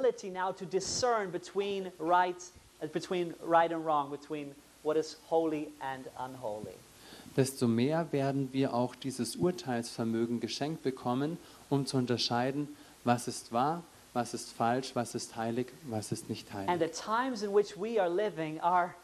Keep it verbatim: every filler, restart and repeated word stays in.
ability now to discern between right, uh, between right and wrong, between what is holy and unholy. Desto mehr werden wir auch dieses Urteilsvermögen geschenkt bekommen, um zu unterscheiden, was ist wahr, was ist falsch, was ist heilig, was ist nicht And heilig. the times in which we are living are